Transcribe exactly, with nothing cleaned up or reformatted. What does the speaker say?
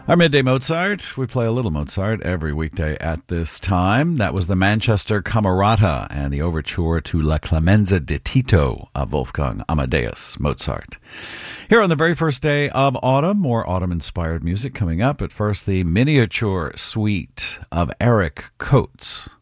Our Midday Mozart. We play a little Mozart every weekday at this time. That was the Manchester Camerata and the overture to La Clemenza di Tito of Wolfgang Amadeus Mozart. Here on the very first day of autumn, more autumn-inspired music coming up. At first, the miniature suite of Eric Coates.